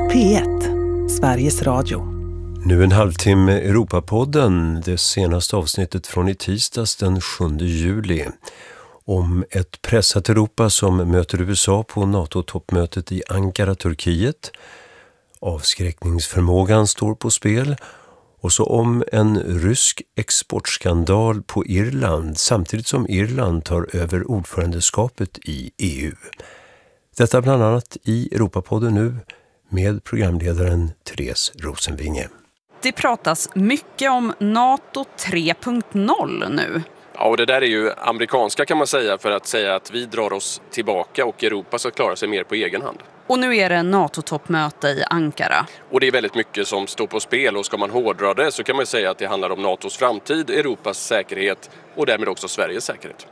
P1, Sveriges Radio. Nu en halvtimme Europapodden, det senaste avsnittet från i tisdags den 7 juli. Om ett pressat Europa som möter USA på NATO-toppmötet i Ankara, Turkiet. Avskräckningsförmågan står på spel. Och så om en rysk exportskandal på Irland samtidigt som Irland tar över ordförandeskapet i EU. Detta bland annat i Europapodden nu med programledaren Therese Rosenvinge. Det pratas mycket om NATO 3.0 nu. Ja, och det där är ju amerikanska kan man säga för att säga att vi drar oss tillbaka och Europa ska klara sig mer på egen hand. Och nu är det NATO-toppmöte i Ankara. Och det är väldigt mycket som står på spel och ska man hårdra det så kan man säga att det handlar om NATOs framtid, Europas säkerhet och därmed också Sveriges säkerhet.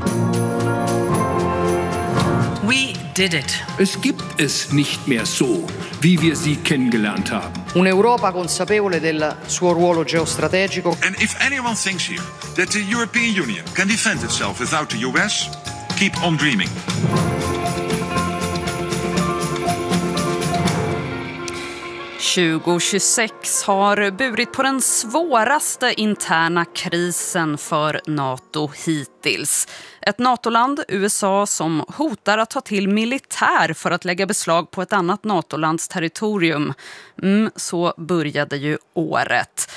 We did it. Es gibt es nicht mehr so, wie wir sie kennengelernt haben. Un'Europa consapevole del suo ruolo geostrategico. And if anyone thinks here that the European Union can defend itself without the US, keep on dreaming. –2026 har burit på den svåraste interna krisen för NATO hittills. Ett NATO-land, USA, som hotar att ta till militär för att lägga beslag på ett annat NATO-lands territorium. Så började ju året.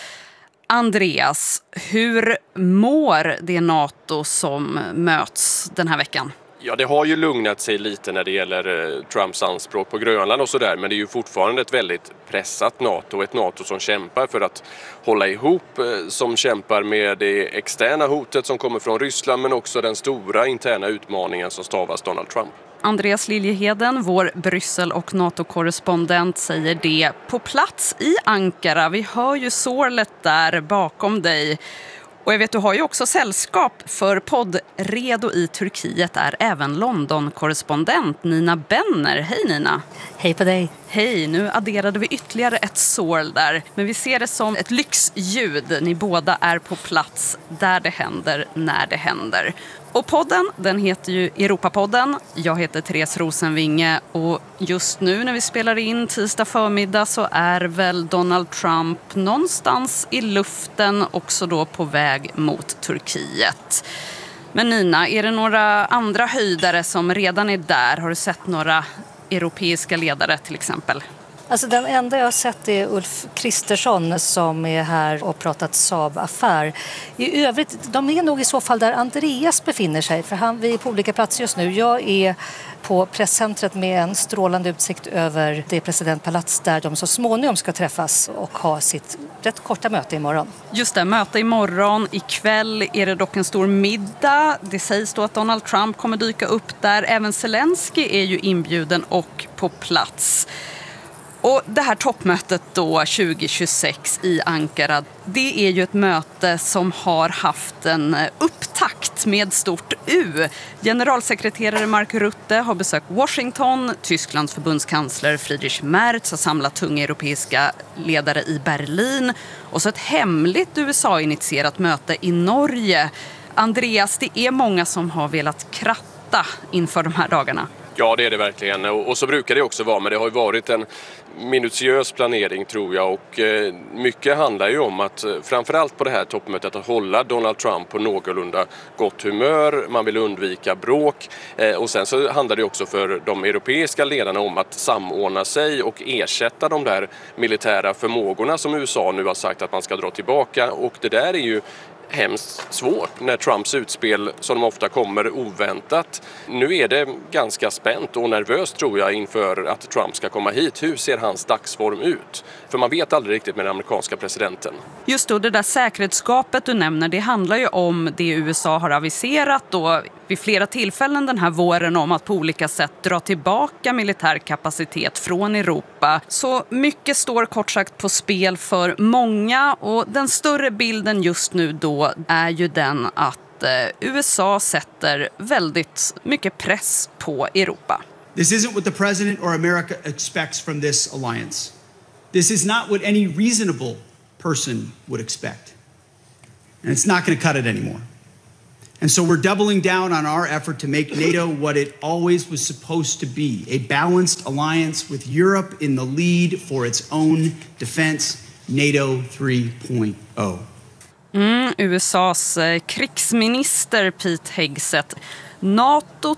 Andreas, hur mår det NATO som möts den här veckan? Ja, det har ju lugnat sig lite när det gäller Trumps anspråk på Grönland och sådär. Men det är ju fortfarande ett väldigt pressat NATO. Ett NATO som kämpar för att hålla ihop. Som kämpar med det externa hotet som kommer från Ryssland. Men också den stora interna utmaningen som stavas Donald Trump. Andreas Liljeheden, vår Bryssel- och NATO-korrespondent, säger det på plats i Ankara. Vi hör ju sorlet där bakom dig. Och jag vet, du har ju också sällskap för poddredo i Turkiet är även London-korrespondent Nina Benner. Hej Nina! Hej på dig! Hej, nu adderade vi ytterligare ett sorl där. Men vi ser det som ett lyxljud. Ni båda är på plats där det händer, när det händer. Och podden, den heter ju Europapodden. Jag heter Therese Rosenvinge och just nu när vi spelar in tisdag förmiddag så är väl Donald Trump någonstans i luften också då på väg mot Turkiet. Men Nina, är det några andra höjdare som redan är där? Har du sett några europeiska ledare till exempel? Alltså den enda jag har sett är Ulf Kristersson som är här och pratat Saab-affär. I övrigt, de är nog i så fall där Andreas befinner sig, för vi är på olika platser just nu. Jag är på presscentret med en strålande utsikt över det presidentpalats där de så småningom ska träffas och ha sitt rätt korta möte imorgon. Just det, möte imorgon. Ikväll är det dock en stor middag. Det sägs då att Donald Trump kommer dyka upp där. Även Zelensky är ju inbjuden och på plats. Och det här toppmötet då 2026 i Ankara, det är ju ett möte som har haft en upptakt med stort U. Generalsekreterare Mark Rutte har besökt Washington, Tysklands förbundskansler Friedrich Merz har samlat tunga europeiska ledare i Berlin och så ett hemligt USA-initierat möte i Norge. Andreas, det är många som har velat kratta inför de här dagarna. Ja, det är det verkligen. Och så brukar det också vara, men det har ju varit en minutiös planering tror jag och mycket handlar ju om att framförallt på det här toppmötet att hålla Donald Trump på någorlunda gott humör, man vill undvika bråk och sen så handlar det också för de europeiska ledarna om att samordna sig och ersätta de där militära förmågorna som USA nu har sagt att man ska dra tillbaka och det där är ju hemskt svårt när Trumps utspel som de ofta kommer oväntat. Nu är det ganska spänt och nervöst tror jag inför att Trump ska komma hit. Hur ser hans dagsform ut? För man vet aldrig riktigt med den amerikanska presidenten. Just då, det där säkerhetsskapet du nämner, det handlar ju om det USA har aviserat då vid flera tillfällen den här våren om att på olika sätt dra tillbaka militär kapacitet från Europa. Så mycket står kort sagt på spel för många och den större bilden just nu då är ju den att USA sätter väldigt mycket press på Europa. This isn't what the president or America expects from this alliance. This is not what any reasonable person would expect. And it's not going to cut it anymore. And so we're doubling down on our effort to make NATO what it always was supposed to be, a balanced alliance with Europe in the lead for its own defense, NATO 3.0. USAs krigsminister Pete Hegseth. NATO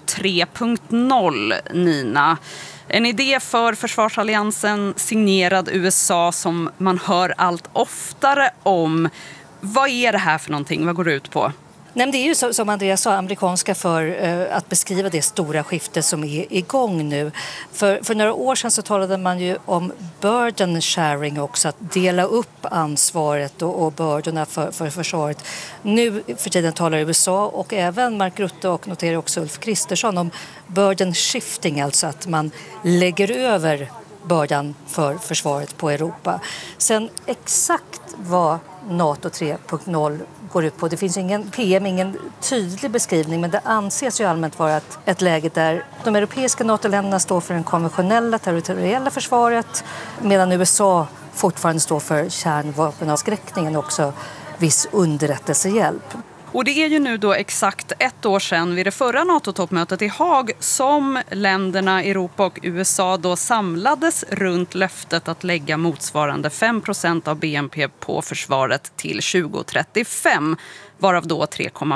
3.0, Nina. En idé för försvarsalliansen signerad USA som man hör allt oftare om. Vad är det här för någonting? Vad går det ut på? Nej, men det är ju som Andreas sa, amerikanska för att beskriva det stora skifte som är igång nu. För några år sedan så talade man ju om burden sharing också, att dela upp ansvaret och bördorna för försvaret. Nu för tiden talar USA och även Mark Rutte och noterar också Ulf Kristersson om burden shifting, alltså att man lägger över bördan för försvaret på Europa. Sen exakt vad NATO 3.0 går ut på. Det finns ingen PM, ingen tydlig beskrivning, men det anses ju allmänt vara ett läge där de europeiska NATO-länderna står för den konventionella territoriella försvaret, medan USA fortfarande står för kärnvapenavskräckningen och också viss underrättelsehjälp. Och det är ju nu då exakt ett år sedan vid det förra NATO-toppmötet i Haag som länderna Europa och USA då samlades runt löftet att lägga motsvarande 5% av BNP på försvaret till 2035, varav då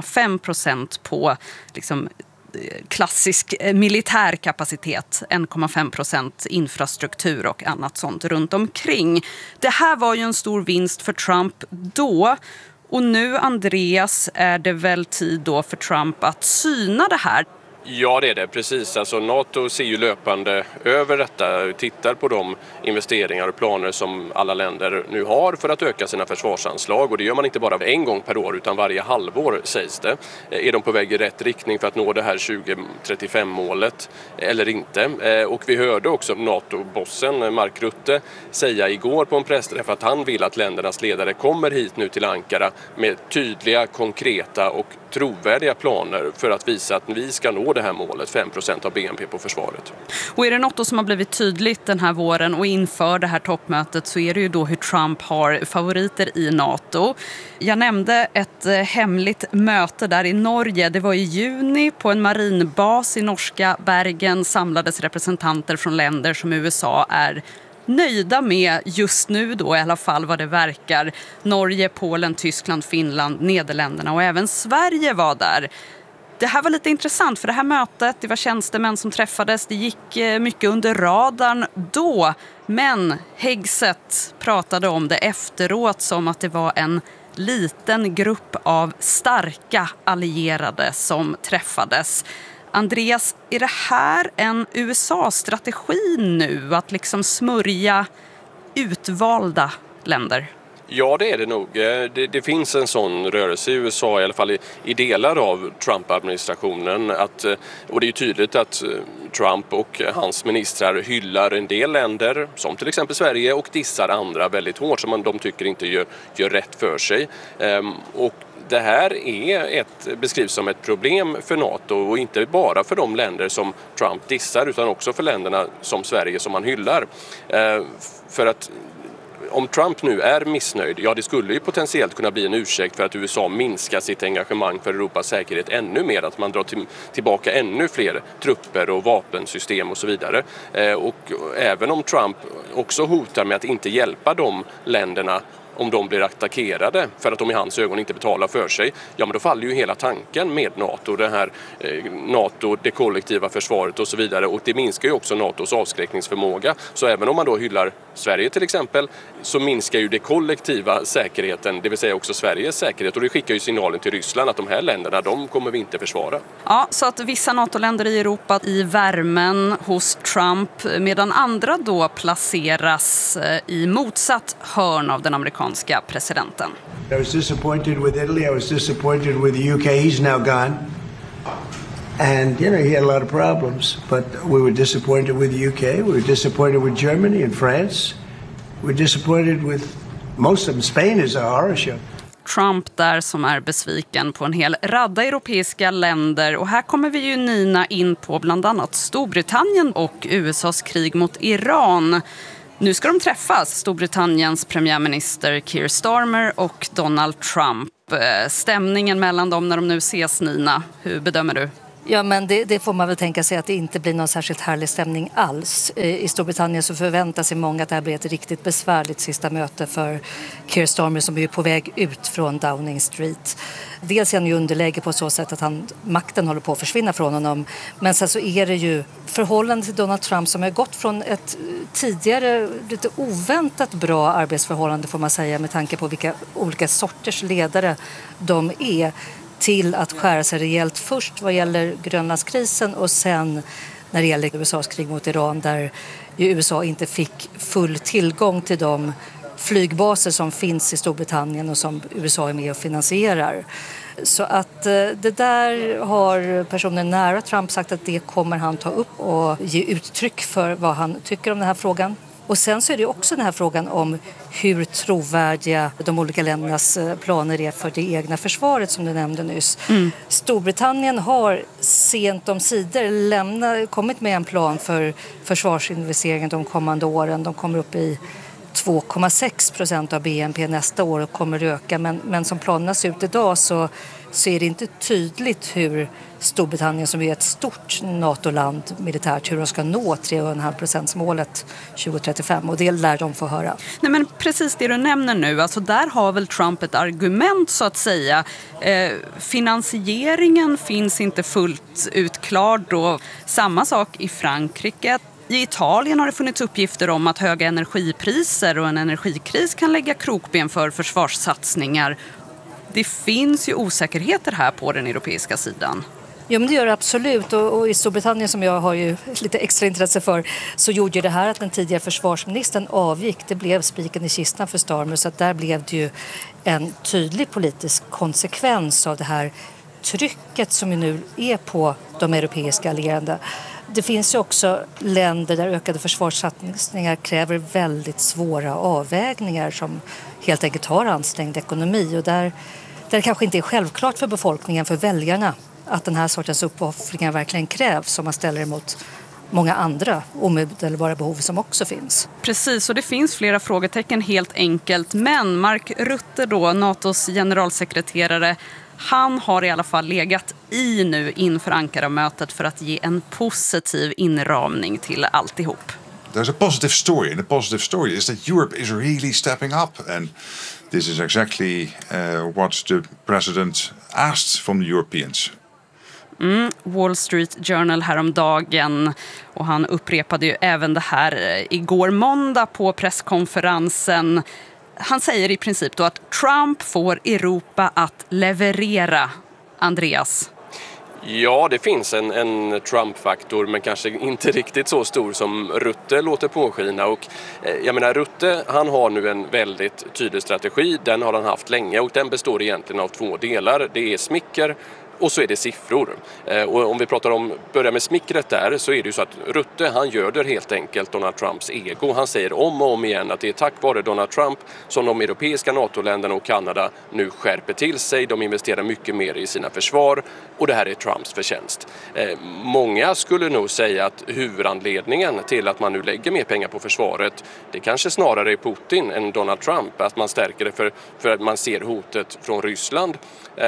3,5% på liksom klassisk militärkapacitet, 1,5% infrastruktur och annat sånt runt omkring. Det här var ju en stor vinst för Trump då. Och nu, Andreas, är det väl tid då för Trump att syna det här? Ja, det är det. Precis. Alltså, NATO ser ju löpande över detta, tittar på de investeringar och planer som alla länder nu har för att öka sina försvarsanslag. Och det gör man inte bara en gång per år utan varje halvår, sägs det. Är de på väg i rätt riktning för att nå det här 2035-målet eller inte? Och vi hörde också NATO-bossen Mark Rutte säga igår på en pressträff att han vill att ländernas ledare kommer hit nu till Ankara med tydliga, konkreta och trovärdiga planer för att visa att vi ska nå det här målet, 5% av BNP på försvaret. Och är det något som har blivit tydligt den här våren och inför det här toppmötet så är det ju då hur Trump har favoriter i NATO. Jag nämnde ett hemligt möte där i Norge. Det var i juni på en marinbas i norska Bergen samlades representanter från länder som USA är nöjda med just nu då, i alla fall vad det verkar. Norge, Polen, Tyskland, Finland, Nederländerna och även Sverige var där. Det här var lite intressant för det här mötet, det var tjänstemän som träffades, det gick mycket under radarn då. Men Hegseth pratade om det efteråt som att det var en liten grupp av starka allierade som träffades. Andreas, är det här en USA-strategi nu att liksom smörja utvalda länder? Ja, det är det nog. Det finns en sån rörelse i USA, i alla fall i delar av Trump-administrationen. Och det är ju tydligt att Trump och hans ministrar hyllar en del länder, som till exempel Sverige, och dissar andra väldigt hårt som de tycker inte gör rätt för sig. Och det här beskrivs som ett problem för NATO och inte bara för de länder som Trump dissar utan också för länderna som Sverige som han hyllar. För att om Trump nu är missnöjd, ja det skulle ju potentiellt kunna bli en ursäkt för att USA minskar sitt engagemang för Europas säkerhet ännu mer, att man drar tillbaka ännu fler trupper och vapensystem och så vidare. Och även om Trump också hotar med att inte hjälpa de länderna om de blir attackerade för att de i hans ögon inte betalar för sig, ja men då faller ju hela tanken med NATO, det här NATO, det kollektiva försvaret och så vidare, och det minskar ju också NATOs avskräckningsförmåga. Så även om man då hyllar Sverige till exempel så minskar ju det kollektiva säkerheten, det vill säga också Sveriges säkerhet, och det skickar ju signalen till Ryssland att de här länderna, de kommer vi inte försvara. Ja, så att vissa NATO-länder i Europa i värmen hos Trump medan andra då placeras i motsatt hörn av den amerikanska presidenten. I was disappointed with Italy. I was disappointed with the UK. He's now gone. And, you know, he had a lot of problems. But we were disappointed with the UK. We were disappointed with Germany and France. We were disappointed with most of them. Spain is a horror show. Trump där som är besviken på en hel radda europeiska länder. Och här kommer vi ju, Nina, in på bland annat Storbritannien och USAs krig mot Iran. Nu ska de träffas, Storbritanniens premiärminister Keir Starmer och Donald Trump. stämningen mellan dem när de nu ses, Nina. Hur bedömer du? Ja, men det får man väl tänka sig att det inte blir någon särskilt härlig stämning alls. I Storbritannien så förväntar sig många att det här blir ett riktigt besvärligt sista möte för Keir Starmer som är på väg ut från Downing Street. Dels är han ju underläge på så sätt att makten håller på att försvinna från honom. Men sen så är det ju förhållandet till Donald Trump som har gått från ett tidigare lite oväntat bra arbetsförhållande får man säga med tanke på vilka olika sorters ledare de är, till att skära sig rejält först vad gäller Grönlandskrisen och sen när det gäller USAs krig mot Iran där ju USA inte fick full tillgång till de flygbaser som finns i Storbritannien och som USA är med och finansierar. Så att det där har personen nära Trump sagt att det kommer han ta upp och ge uttryck för vad han tycker om den här frågan. Och sen så är det också den här frågan om hur trovärdiga de olika ländernas planer är för det egna försvaret som du nämnde nyss. Storbritannien har sent om sidor kommit med en plan för försvarsinvesteringar de kommande åren. De kommer upp i 2,6% av BNP nästa år och kommer öka. Men som planerna ser ut idag så är det inte tydligt hur Storbritannien som är ett stort NATO-land militärt, hur de ska nå 3,5%-målet 2035 och det lär de få höra. Nej, men precis det du nämner nu, alltså där har väl Trump ett argument så att säga. Finansieringen finns inte fullt ut klar då. Samma sak i Frankrike. I Italien har det funnits uppgifter om att höga energipriser och en energikris kan lägga krokben för försvarssatsningar. Det finns ju osäkerheter här på den europeiska sidan. Ja, men det gör det absolut. Och i Storbritannien som jag har ju lite extra intresse för så gjorde det här att den tidigare försvarsministern avgick. Det blev spiken i kistan för Starmer så att där blev det ju en tydlig politisk konsekvens av det här trycket som ju nu är på de europeiska allierade. Det finns ju också länder där ökade försvarssatsningar kräver väldigt svåra avvägningar som helt enkelt har ansträngd ekonomi och där det kanske inte är självklart för befolkningen, för väljarna, att den här sortens uppoffringar verkligen krävs om man ställer emot många andra omedelbara behov som också finns. Precis, och det finns flera frågetecken helt enkelt. Men Mark Rutte då, NATOs generalsekreterare, han har i alla fall legat i nu inför Ankara-mötet för att ge en positiv inramning till alltihop. There's a positive story, and the positive story is that Europe is really stepping up, and this is exactly what the president asked from the Europeans. Wall Street Journal häromdagen, och han upprepade ju även det här igår måndag på presskonferensen. Han säger i princip då att Trump får Europa att leverera. Andreas? Ja, det finns en Trump-faktor, men kanske inte riktigt så stor som Rutte låter påskina. Och jag menar, Rutte, han har nu en väldigt tydlig strategi. Den har han haft länge och den består egentligen av två delar. Det är smicker och så är det siffror. Och om vi börjar med smickret där, så är det ju så att Rutte, han göder helt enkelt Donald Trumps ego. Han säger om och om igen att det är tack vare Donald Trump som de europeiska NATO-länderna och Kanada nu skärper till sig. De investerar mycket mer i sina försvar och det här är Trumps förtjänst. Många skulle nog säga att huvudanledningen till att man nu lägger mer pengar på försvaret, det kanske snarare är Putin än Donald Trump. Att man stärker det för att man ser hotet från Ryssland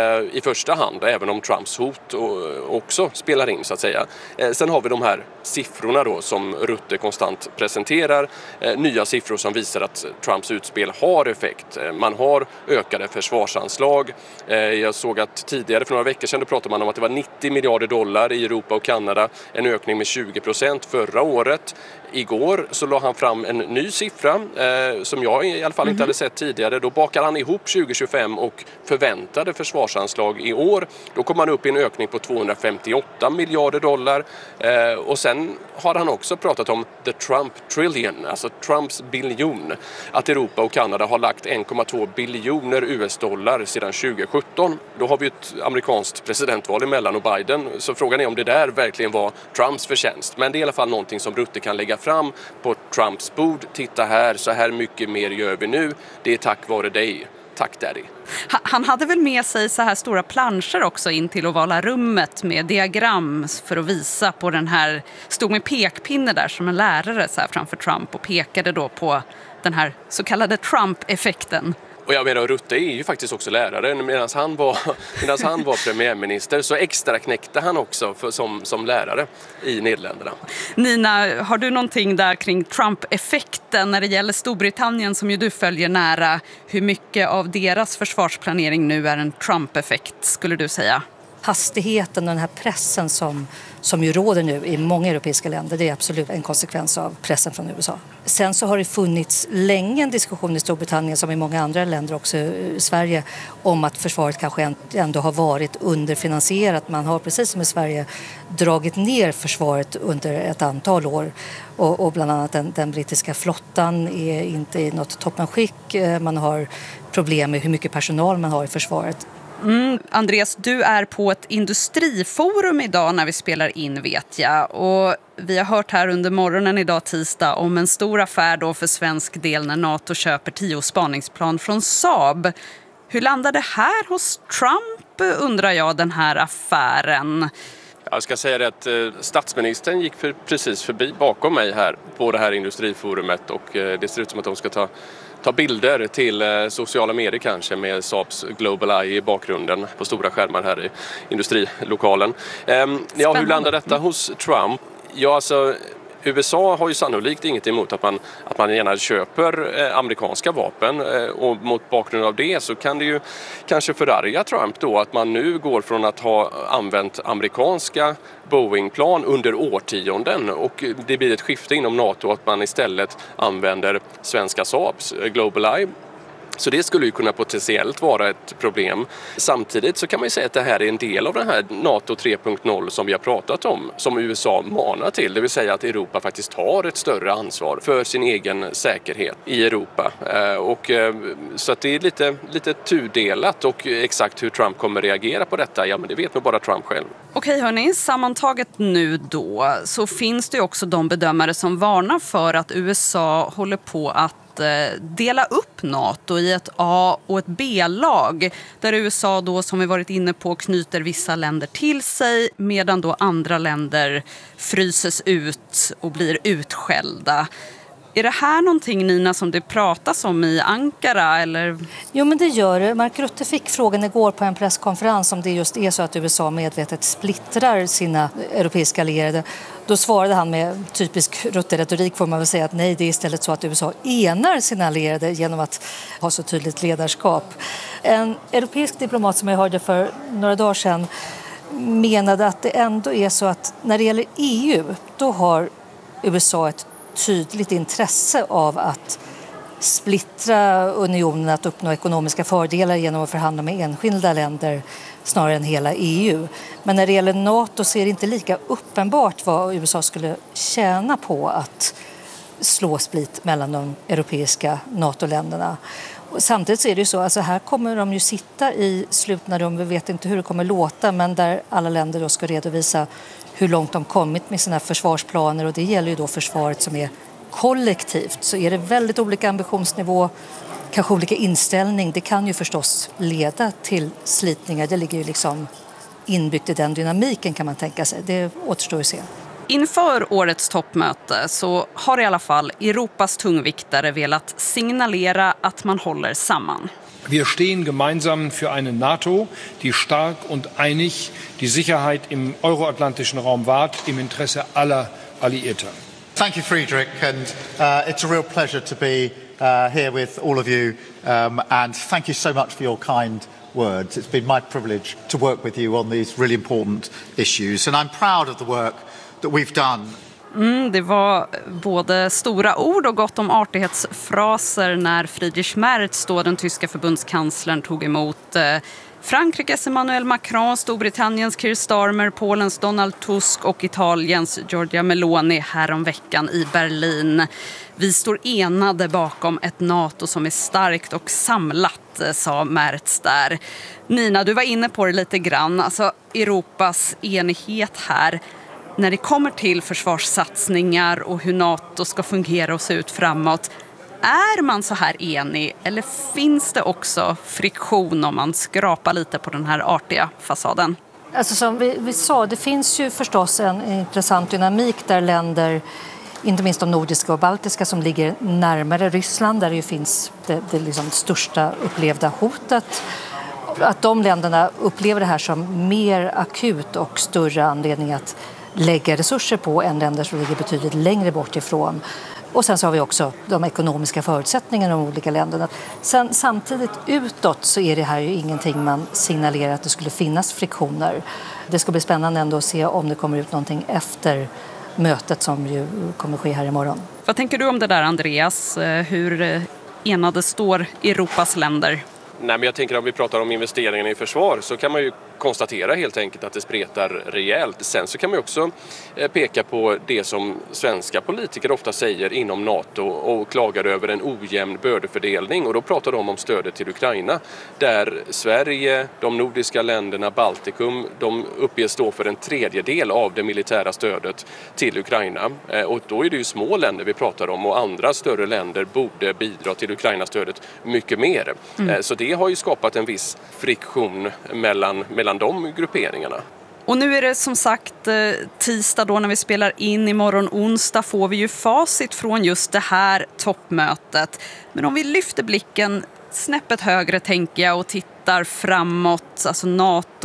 i första hand, även om Trumps hot också spelar in så att säga. Sen har vi de här siffrorna då som Rutte konstant presenterar. Nya siffror som visar att Trumps utspel har effekt. Man har ökade försvarsanslag. Jag såg att tidigare för några veckor sedan pratade man om att det var 90 miljarder dollar i Europa och Kanada. En ökning med 20% förra året. Igår så la han fram en ny siffra som jag i alla fall inte hade sett tidigare. Då bakar han ihop 2025 och förväntade försvarsanslag i år. Då kommer man upp i en ökning på 258 miljarder dollar. Och sen har han också pratat om the Trump trillion, alltså Trumps biljon. Att Europa och Kanada har lagt 1,2 biljoner US-dollar sedan 2017. Då har vi ett amerikanskt presidentval emellan och Biden. Så frågan är om det där verkligen var Trumps förtjänst. Men det är i alla fall någonting som Rutte kan lägga fram på Trumps bord. Titta här, så här mycket mer gör vi nu. Det är tack vare dig. Tack, Daddy. Han hade väl med sig så här stora planscher också in till ovala rummet med diagram för att visa på den här, stod med pekpinne där som en lärare så här framför Trump och pekade då på den här så kallade Trump-effekten. Och jag menar, Rutte är ju faktiskt också lärare. Medan han var premiärminister så extra knäckte han också som lärare i Nederländerna. Nina, har du någonting där kring Trump-effekten när det gäller Storbritannien som ju du följer nära? Hur mycket av deras försvarsplanering nu är en Trump-effekt, skulle du säga? Hastigheten och den här pressen som ju råder nu i många europeiska länder, det är absolut en konsekvens av pressen från USA. Sen så har det funnits länge en diskussion i Storbritannien, som i många andra länder, också i Sverige, om att försvaret kanske ändå har varit underfinansierat. Man har precis som i Sverige dragit ner försvaret under ett antal år. Och bland annat den brittiska flottan är inte i något toppenskick. Man har problem med hur mycket personal man har i försvaret. Andreas, du är på ett industriforum idag när vi spelar in, vet jag. Och vi har hört här under morgonen idag, tisdag, om en stor affär då för svensk del när NATO köper 10 spaningsplan från Saab. Hur landar det här hos Trump, undrar jag, den här affären? Jag ska säga det att statsministern gick precis förbi bakom mig här på det här industriforumet, och det ser ut som att de ska ta bilder till sociala medier kanske med Saabs Global Eye i bakgrunden på stora skärmar här i industrilokalen. Ja, hur landar detta hos Trump? Ja, alltså USA har ju sannolikt inget emot att man gärna köper amerikanska vapen, och mot bakgrund av det så kan det ju kanske förarga Trump då att man nu går från att ha använt amerikanska Boeing-plan under årtionden, och det blir ett skifte inom NATO att man istället använder svenska Saabs Global Eye. Så det skulle ju kunna potentiellt vara ett problem. Samtidigt så kan man ju säga att det här är en del av den här NATO 3.0 som vi har pratat om, som USA manar till. Det vill säga att Europa faktiskt har ett större ansvar för sin egen säkerhet i Europa. Så att det är lite tudelat, och exakt hur Trump kommer reagera på detta, ja men det vet nog bara Trump själv. Okej hörni, sammantaget nu då så finns det också de bedömare som varnar för att USA håller på att dela upp NATO i ett A- och ett B-lag, där USA då, som vi varit inne på, knyter vissa länder till sig medan då andra länder fryses ut och blir utskällda. Är det här någonting, Nina, som det pratas om i Ankara? Eller? Jo, men det gör det. Mark Rutte fick frågan igår på en presskonferens om det just är så att USA medvetet splittrar sina europeiska allierade. Då svarade han med typisk Rutte-retorik, får man väl säga, att nej, det är istället så att USA enar sina allierade genom att ha så tydligt ledarskap. En europeisk diplomat som jag hörde för några dagar sedan menade att det ändå är så att när det gäller EU, då har USA ett tydligt intresse av att splittra unionen, att uppnå ekonomiska fördelar genom att förhandla med enskilda länder snarare än hela EU. Men när det gäller NATO så är det inte lika uppenbart vad USA skulle tjäna på att slå split mellan de europeiska NATO-länderna. Och samtidigt så är det ju så, alltså här kommer de ju sitta i slutna rum, vi vet inte hur det kommer låta, men där alla länder då ska redovisa hur långt de kommit med sina försvarsplaner, och det gäller ju då försvaret som är kollektivt. Så är det väldigt olika ambitionsnivå, kanske olika inställning, det kan ju förstås leda till slitningar. Det ligger ju liksom inbyggt i den dynamiken, kan man tänka sig. Det återstår att se. Inför årets toppmöte så har i alla fall Europas tungviktare velat signalera att man håller samman. Wir stehen gemeinsam für eine NATO, die stark und einig die Sicherheit im euroatlantischen Raum wahrt, im Intresse aller Alliierter. Thank you, Friedrich, and it's a real pleasure to be here with all of you, and thank you so much for your kind words. It's been my privilege to work with you on these really important issues, and I'm proud of the work that we've done. Det var både stora ord och gott om artighetsfraser när Friedrich Merz, då den tyska förbundskanslern, tog emot Frankrikes Emmanuel Macron, Storbritanniens Keir Starmer, Polens Donald Tusk och Italiens Giorgia Meloni häromveckan i Berlin. Vi står enade bakom ett NATO som är starkt och samlat, sa Merz där. Nina, du var inne på det lite grann, alltså Europas enighet här. När det kommer till försvarssatsningar och hur NATO ska fungera och se ut framåt, är man så här enig eller finns det också friktion om man skrapar lite på den här artiga fasaden? Alltså som vi sa, det finns ju förstås en intressant dynamik där länder inte minst de nordiska och baltiska som ligger närmare Ryssland där det ju finns det liksom största upplevda hotet. Att de länderna upplever det här som mer akut och större anledning att lägga resurser på än länder som ligger betydligt längre bort ifrån. Och sen så har vi också de ekonomiska förutsättningarna i de olika länderna. Sen samtidigt utåt så är det här ju ingenting man signalerar att det skulle finnas friktioner. Det ska bli spännande ändå att se om det kommer ut någonting efter mötet som ju kommer ske här imorgon. Vad tänker du om det där, Andreas? Hur enade står Europas länder? Nej, men jag tänker om vi pratar om investeringarna i försvar så kan man ju konstatera helt enkelt att det spretar rejält. Sen så kan man också peka på det som svenska politiker ofta säger inom NATO och klagar över en ojämn bördefördelning. Och då pratar de om stödet till Ukraina där Sverige, de nordiska länderna, Baltikum, de uppges stå för en tredjedel av det militära stödet till Ukraina. Och då är det ju små länder vi pratar om och andra större länder borde bidra till Ukraina-stödet mycket mer. Så det har ju skapat en viss friktion mellan de grupperingarna. Och nu är det som sagt tisdag då när vi spelar in. Imorgon onsdag får vi ju facit från just det här toppmötet. Men om vi lyfter blicken snäppet högre tänker jag och tittar framåt, alltså NATO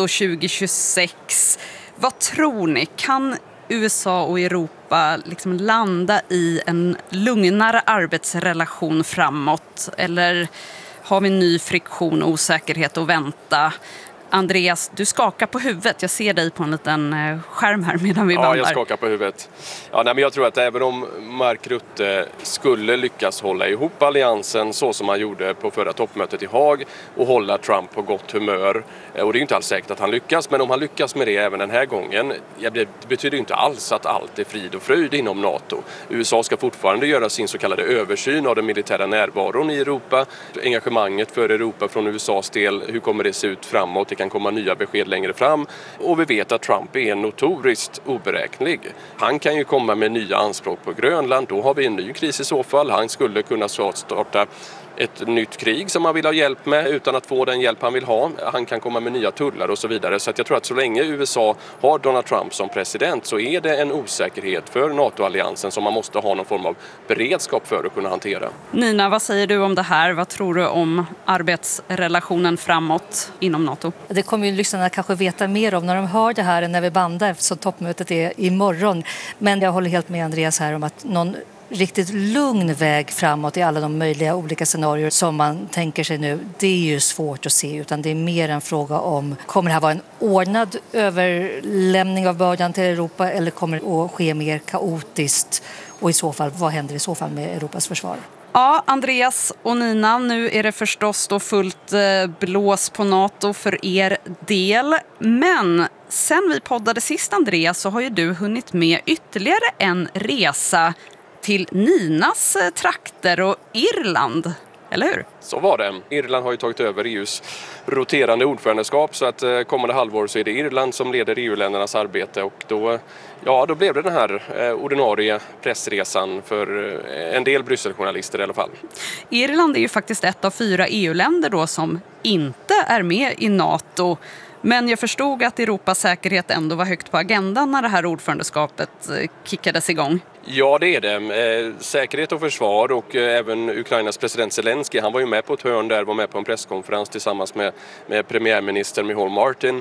2026. Vad tror ni? Kan USA och Europa liksom landa i en lugnare arbetsrelation framåt? Eller har vi ny friktion och osäkerhet att vänta? Andreas, du skakar på huvudet. Jag ser dig på en liten skärm här medan vi bandar. Ja, jag skakar på huvudet. Ja, men jag tror att även om Mark Rutte skulle lyckas hålla ihop alliansen så som han gjorde på förra toppmötet i Haag och hålla Trump på gott humör, och det är ju inte alls säkert att han lyckas, men om han lyckas med det även den här gången, det betyder ju inte alls att allt är frid och fröjd inom NATO. USA ska fortfarande göra sin så kallade översyn av den militära närvaron i Europa. Engagemanget för Europa från USAs del, hur kommer det se ut framåt? Det kan komma nya besked längre fram och vi vet att Trump är notoriskt oberäknelig. Han kan ju komma med nya anspråk på Grönland, då har vi en ny kris i så fall. Han skulle kunna starta ett nytt krig som han vill ha hjälp med utan att få den hjälp han vill ha. Han kan komma med nya tullar och så vidare. Så att jag tror att så länge USA har Donald Trump som president så är det en osäkerhet för NATO-alliansen som man måste ha någon form av beredskap för att kunna hantera. Nina, vad säger du om det här? Vad tror du om arbetsrelationen framåt inom NATO? Det kommer ju lyssnarna kanske veta mer om när de hör det här än när vi bandar eftersom toppmötet är imorgon. Men jag håller helt med Andreas här om att någon riktigt lugn väg framåt i alla de möjliga olika scenarier som man tänker sig nu, det är ju svårt att se, utan det är mer en fråga om kommer det här vara en ordnad överlämning av bördan till Europa eller kommer det att ske mer kaotiskt, och i så fall, vad händer i så fall med Europas försvar? Ja, Andreas och Nina, nu är det förstås då fullt blås på NATO för er del. Men sen vi poddade sist, Andreas, så har ju du hunnit med ytterligare en resa till Ninas trakter och Irland, eller hur? Så var det. Irland har ju tagit över EUs roterande ordförandeskap så att kommande halvår så är det Irland som leder EU-ländernas arbete och då blev det den här ordinarie pressresan för en del Brysseljournalister i alla fall. Irland är ju faktiskt ett av 4 EU-länder då som inte är med i NATO. Men jag förstod att Europas säkerhet ändå var högt på agendan när det här ordförandeskapet kickades igång. Ja, det är det. Säkerhet och försvar och även Ukrainas president Zelensky, han var ju med på ett hörn där, var med på en presskonferens tillsammans med premiärminister Michal Martin.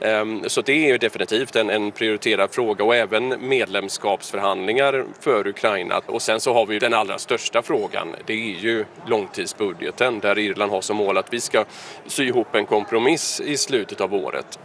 Så det är ju definitivt en prioriterad fråga och även medlemskapsförhandlingar för Ukraina. Och sen så har vi ju den allra största frågan, det är ju långtidsbudgeten där Irland har som mål att vi ska sy ihop en kompromiss i slutet av året.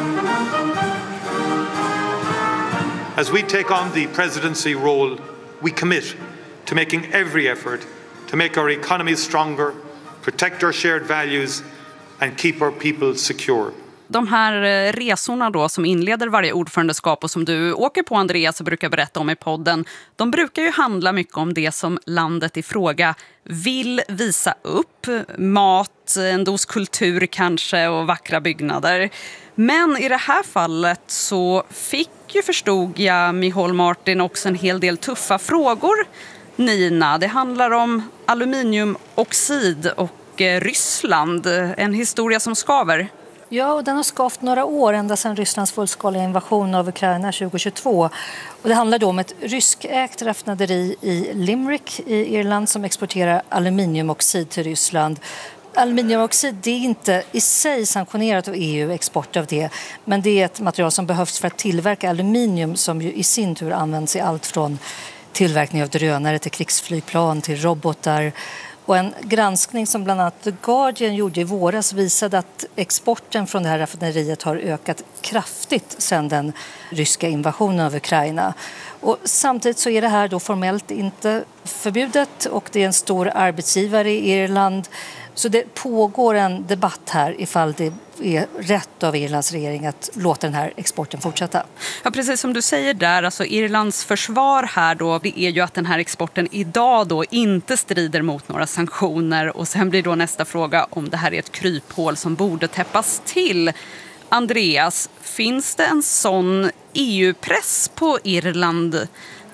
As we take on the presidency role, we commit to making every effort to make our economies stronger, protect our shared values and keep our people secure. De här resorna då som inleder varje ordförandeskap och som du åker på, Andreas, och brukar berätta om i podden, de brukar ju handla mycket om det som landet i fråga vill visa upp. Mat, en dos kultur kanske och vackra byggnader. Men i det här fallet så fick ju, förstod jag, Michal Martin också en hel del tuffa frågor. Nina, det handlar om aluminiumoxid och Ryssland. En historia som skaver. Ja, och den har skavt några år ända sedan Rysslands fullskaliga invasion av Ukraina 2022. Och det handlar då om ett ryskägt raffinaderi i Limerick i Irland som exporterar aluminiumoxid till Ryssland. Aluminiumoxid, det är inte i sig sanktionerat av EU, export av det, men det är ett material som behövs för att tillverka aluminium som ju i sin tur används i allt från tillverkning av drönare till krigsflygplan till robotar. Och en granskning som bland annat The Guardian gjorde i våras visade att exporten från det här raffinaderiet har ökat kraftigt sedan den ryska invasionen av Ukraina. Och samtidigt så är det här då formellt inte förbjudet och det är en stor arbetsgivare i Irland. Så det pågår en debatt här ifall det är rätt av Irlands regering att låta den här exporten fortsätta. Ja, precis som du säger där, alltså Irlands försvar här då, det är ju att den här exporten idag då inte strider mot några sanktioner, och sen blir då nästa fråga om det här är ett kryphål som borde täppas till. Andreas, finns det en sån EU-press på Irland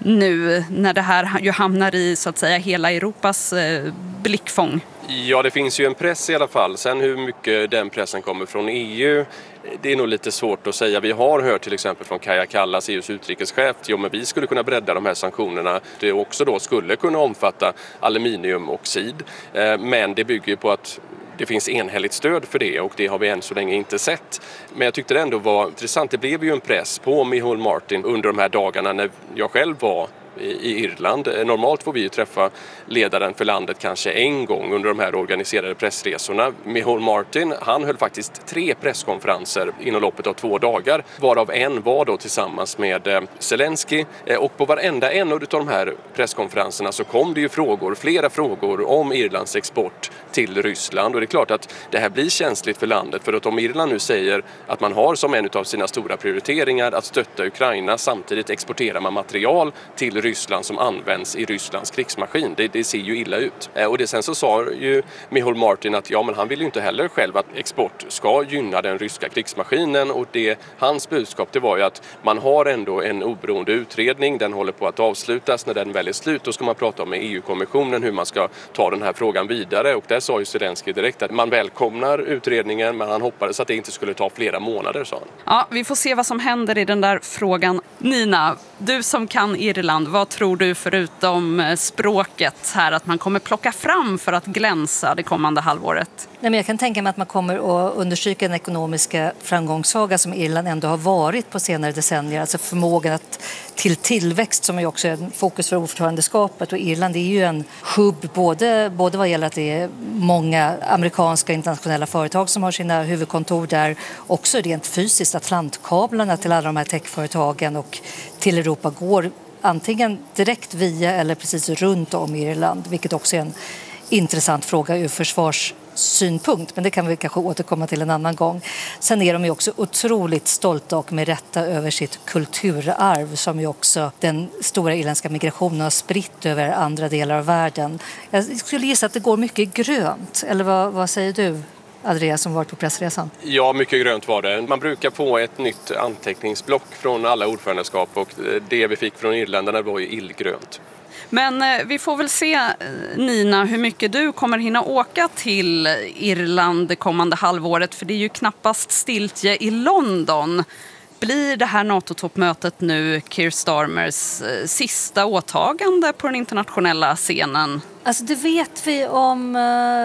nu när det här ju hamnar i så att säga hela Europas blickfång? Ja, det finns ju en press i alla fall. Sen hur mycket den pressen kommer från EU, det är nog lite svårt att säga. Vi har hört till exempel från Kaja Kallas, EUs utrikeschef, men vi skulle kunna bredda de här sanktionerna. Det också då skulle kunna omfatta aluminiumoxid, men det bygger på att det finns enhälligt stöd för det, och det har vi än så länge inte sett. Men jag tyckte det ändå var intressant. Det blev ju en press på Micheál Martin under de här dagarna när jag själv var i Irland. Normalt får vi ju träffa ledaren för landet kanske en gång under de här organiserade pressresorna. Micheál Martin, han höll faktiskt 3 presskonferenser inom loppet av 2 dagar, varav en var då tillsammans med Zelensky, och på varenda en av de här presskonferenserna så kom det ju flera frågor om Irlands export till Ryssland, och det är klart att det här blir känsligt för landet, för att om Irland nu säger att man har som en av sina stora prioriteringar att stötta Ukraina, samtidigt exporterar man material till Ryssland som används i Rysslands krigsmaskin. Det ser ju illa ut. Och sen så sa ju Micheál Martin att men han vill ju inte heller själv att export ska gynna den ryska krigsmaskinen, och hans budskap det var ju att man har ändå en oberoende utredning, den håller på att avslutas. När den väl är slut, då ska man prata med EU-kommissionen hur man ska ta den här frågan vidare, och där sa ju Zelensky direkt att man välkomnar utredningen, men han hoppades att det inte skulle ta flera månader, sa han. Ja, vi får se vad som händer i den där frågan. Nina, du som kan Irland, vad tror du förutom språket här att man kommer plocka fram för att glänsa det kommande halvåret? Nej, men jag kan tänka mig att man kommer att understryka den ekonomiska framgångssaga som Irland ändå har varit på senare decennier. Alltså förmågan till tillväxt som är också en fokus för ordförandeskapet. Och Irland är ju en hubb både vad gäller att det är många amerikanska internationella företag som har sina huvudkontor där. Också rent fysiskt, Atlantkablarna till alla de här techföretagen och till Europa går antingen direkt via eller precis runt om Irland, vilket också är en intressant fråga ur försvarssynpunkt, men det kan vi kanske återkomma till en annan gång. Sen är de ju också otroligt stolta och med rätta över sitt kulturarv som ju också den stora irländska migrationen har spritt över andra delar av världen. Jag skulle gissa att det går mycket grönt, eller vad säger du? Andreas som varit på pressresan. Ja, mycket grönt var det. Man brukar få ett nytt anteckningsblock från alla ordförandeskap, och det vi fick från irländarna var ju illgrönt. Men vi får väl se, Nina, hur mycket du kommer hinna åka till Irland det kommande halvåret, för det är ju knappast stiltje i London. Blir det här NATO-toppmötet nu Keir Starmers sista åtagande på den internationella scenen? Alltså det vet vi om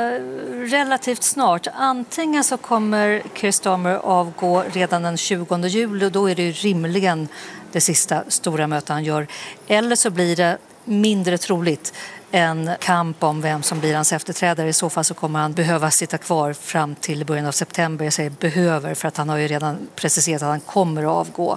relativt snart. Antingen så kommer Keir Starmer avgå redan den 20 juli och då är det ju rimligen det sista stora mötet han gör. Eller så blir det mindre troligt en kamp om vem som blir hans efterträdare. I så fall så kommer han behöva sitta kvar fram till början av september. Jag säger behöver för att han har ju redan preciserat att han kommer att avgå.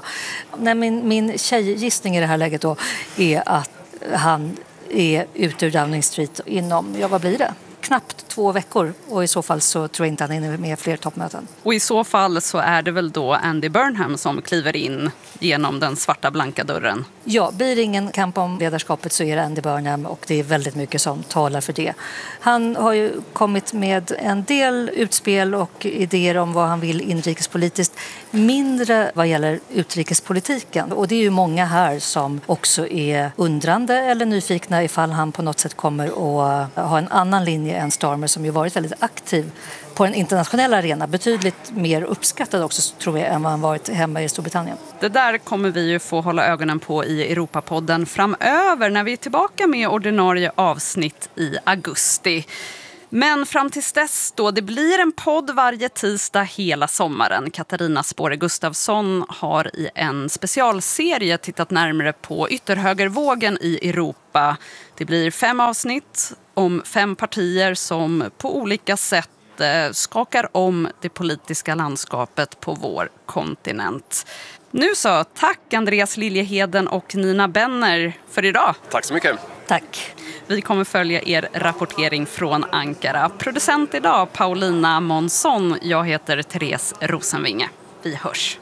Min tjejgissning i det här läget då är att han är ute ur Downing Street inom, vad blir det? Knappt 2 veckor, och i så fall så tror jag inte han är med fler toppmöten. Och i så fall så är det väl då Andy Burnham som kliver in genom den svarta blanka dörren? Ja, blir det ingen kamp om ledarskapet så är det Andy Burnham, och det är väldigt mycket som talar för det. Han har ju kommit med en del utspel och idéer om vad han vill inrikespolitiskt, mindre vad gäller utrikespolitiken. Och det är ju många här som också är undrande eller nyfikna ifall han på något sätt kommer att ha en annan linje Jens Starmer som ju varit väldigt aktiv på en internationell arena. Betydligt mer uppskattad också tror jag än vad han varit hemma i Storbritannien. Det där kommer vi ju få hålla ögonen på i Europapodden framöver när vi är tillbaka med ordinarie avsnitt i augusti. Men fram tills dess då, det blir en podd varje tisdag hela sommaren. Katarina Spåre Gustafsson har i en specialserie tittat närmare på ytterhögervågen i Europa. Det blir 5 avsnitt om 5 partier som på olika sätt skakar om det politiska landskapet på vår kontinent. Nu så, tack Andreas Liljeheden och Nina Benner för idag. Tack så mycket. Tack. Vi kommer följa er rapportering från Ankara. Producent idag Paulina Månsson. Jag heter Therese Rosenvinge. Vi hörs.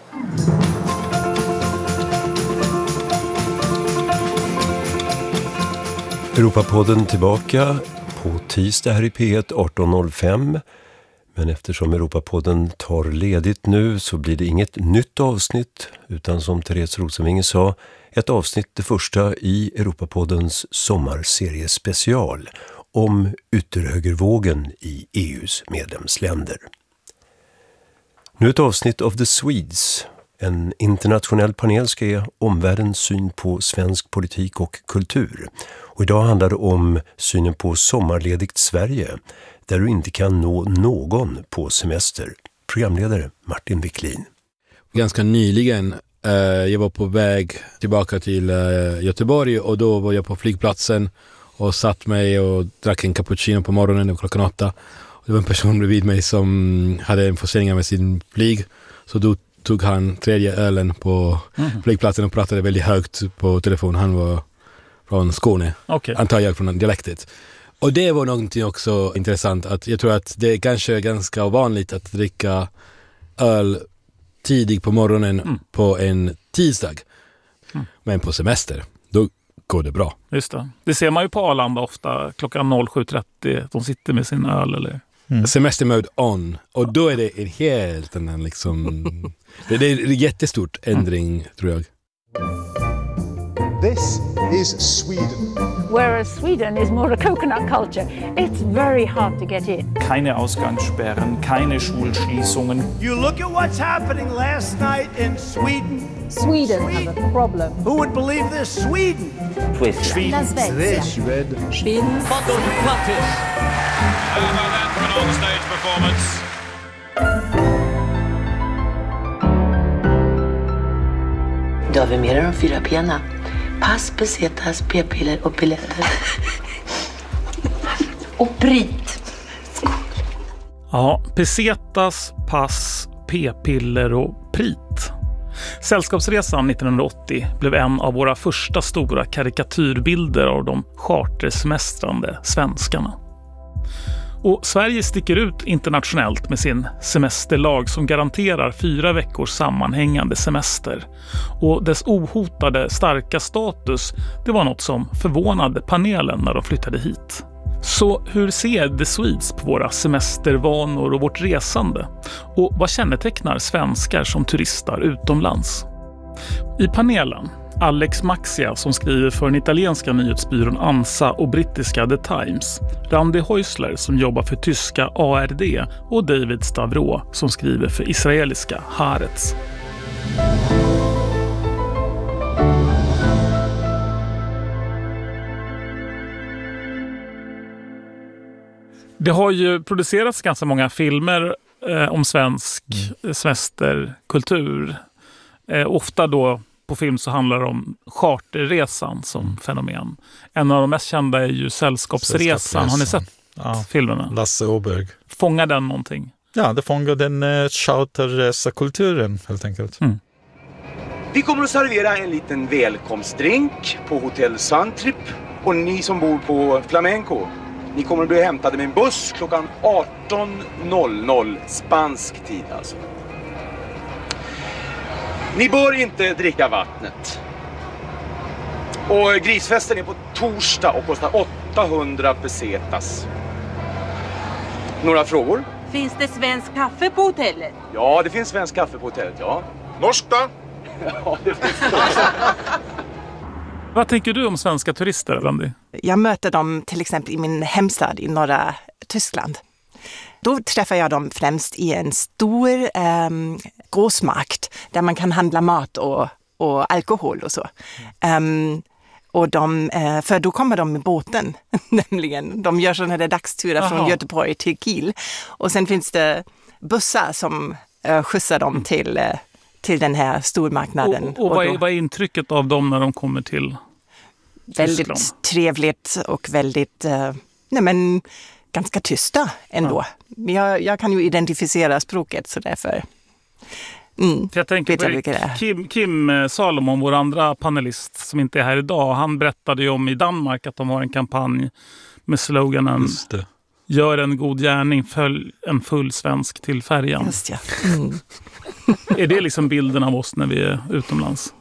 Europapodden tillbaka på tisdag här i P1 18.05. Men eftersom Europapodden tar ledigt nu så blir det inget nytt avsnitt utan som Therese Rosenvinge sa, ett avsnitt det första i Europapoddens sommarserie special om ytterhögervågen i EUs medlemsländer. Nu ett avsnitt av The Swedes. En internationell panel ska ge omvärldens syn på svensk politik och kultur. Och idag handlar det om synen på sommarledigt Sverige, där du inte kan nå någon på semester. Programledare Martin Wiklin. Ganska nyligen, jag var på väg tillbaka till Göteborg och då var jag på flygplatsen och satt mig och drack en cappuccino på morgonen klockan 8. Och det var en person bredvid mig som hade en försening med sin flyg, så då tog han 3:e ölen på flygplatsen och pratade väldigt högt på telefon. Han var från Skåne, antar jag från dialektet. Och det var någonting också intressant, att jag tror att det är kanske ganska vanligt att dricka öl tidigt på morgonen på en tisdag. Men på semester, då går det bra. Just det. Det ser man ju på Arlanda ofta klockan 07.30. De sitter med sin öl eller... Semestermode on. Och då är det en helt annan liksom... det är en jättestort ändring, tror jag. This is Sweden. Whereas Sweden is more a coconut culture. It's very hard to get in. Keine Ausgangssperren, keine Schulschließungen. You look at what's happening last night in Sweden. Sweden has a problem. Who would believe this? Sweden. Sweden. Sweden. How about that for an on-stage performance? Då har vi mer än de 4 P:na. Pass, pesetas, p-piller och pilletter. Och prit. Ja, pesetas, pass, p-piller och prit. Sällskapsresan 1980 blev en av våra första stora karikatyrbilder av de chartersemestrande svenskarna. Och Sverige sticker ut internationellt med sin semesterlag som garanterar 4 veckors sammanhängande semester. Och dess ohotade starka status, det var något som förvånade panelen när de flyttade hit. Så hur ser The Swedes på våra semestervanor och vårt resande? Och vad kännetecknar svenskar som turistar utomlands? I panelen Alex Maxia som skriver för den italienska nyhetsbyrån ANSA och brittiska The Times, Randi Häusler som jobbar för tyska ARD och David Stavro som skriver för israeliska Haaretz. Det har ju producerats ganska många filmer om svensk semesterkultur. Ofta då på film så handlar det om charterresan som fenomen. En av de mest kända är ju Sällskapsresan. Har ni sett filmerna? Lasse Åberg. Fångar den någonting? Ja, det fångar den charterresakulturen helt enkelt. Vi kommer att servera en liten välkomstdrink på Hotell Suntrip. Och ni som bor på Flamenco, ni kommer att bli hämtade med en buss klockan 18.00 spansk tid alltså. Ni bör inte dricka vattnet. Och grisfesten är på torsdag och kostar 800 pesetas. Några frågor? Finns det svensk kaffe på hotellet? Ja, det finns svensk kaffe på hotellet, ja. Norsk då? Ja, det finns det. Vad tänker du om svenska turister, Randi? Jag möter dem till exempel i min hemstad i norra Tyskland. Då träffar jag dem främst i en stor grossmarkt där man kan handla mat och alkohol och så. Och för då kommer de med båten, nämligen. De gör sådana där dagsturer från Göteborg till Kiel. Och sen finns det bussar som skjutsar dem till den här stormarknaden. Och vad är intrycket av dem när de kommer till väldigt Tyskland? Trevligt och väldigt ganska tysta ändå. Jag kan ju identifiera språket så därför. För jag tänker på Kim Salomon, vår andra panelist som inte är här idag, han berättade ju om i Danmark att de har en kampanj med sloganen "Gör en god gärning, följ en full svensk till färjan". Just ja. Är det liksom bilden av oss när vi är utomlands?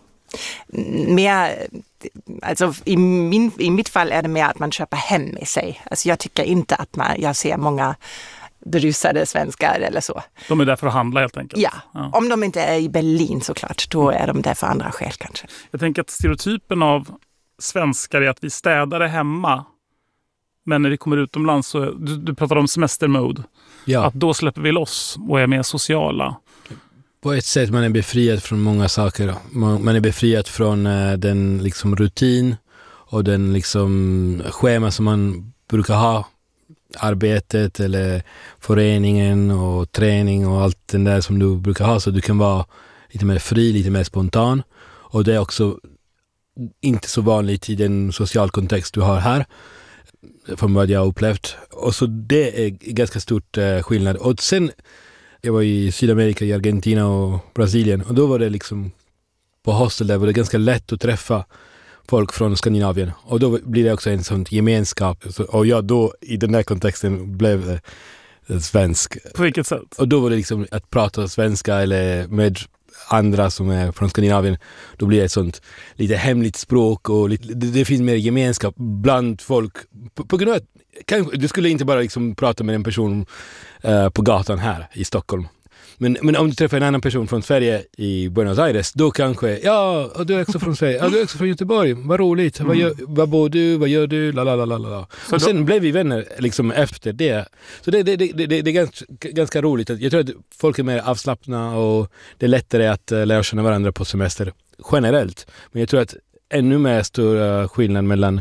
Alltså i mitt fall är det mer att man köper hem med sig. Alltså jag tycker inte att jag ser många berusade svenskar eller så. De är där för att handla helt enkelt? Ja. Om de inte är i Berlin såklart, då är de där för andra skäl kanske. Jag tänker att stereotypen av svenskar är att vi städar hemma, men när vi kommer utomlands så, du pratar om semestermode, att då släpper vi loss och är mer sociala. På ett sätt man är befriad från många saker. Man är befriad från den liksom rutin och den liksom schema som man brukar ha. Arbetet eller föreningen och träning och allt det där som du brukar ha, så du kan vara lite mer fri, lite mer spontan, och det är också inte så vanligt i den social kontext du har här från vad jag har upplevt, och så det är ganska stort skillnad. Och sen jag var i Sydamerika, i Argentina och Brasilien, och då var det liksom på hostel där var det ganska lätt att träffa folk från Skandinavien, och då blir det också en sån gemenskap, och jag då i den här kontexten blev svensk. På vilket sätt? Och då var det liksom att prata svenska eller med andra som är från Skandinavien, då blir det ett sånt lite hemligt språk, och det finns mer gemenskap bland folk på grund av att du skulle inte bara liksom prata med en person på gatan här i Stockholm. Men om du träffar en annan person från Sverige i Buenos Aires, då kanske, du är också från Sverige, du är också från Göteborg, vad roligt, vad bor du, vad gör du, lalalala. Och sen blev vi vänner liksom efter det. Så det är ganska roligt. Jag tror att folk är mer avslappna och det är lättare att lära känna varandra på semester generellt. Men jag tror att ännu mer stor skillnad mellan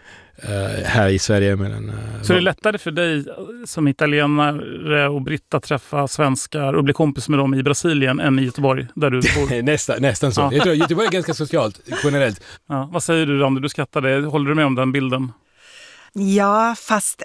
här i Sverige. Så det är lättare för dig som italienare och britt att träffa svenskar och bli kompis med dem i Brasilien än i Göteborg där du bor? Nästan så. Ja. Jag tror att Göteborg är ganska socialt generellt. Ja. Vad säger du, Randi? Du skrattade. Håller du med om den bilden? Ja, fast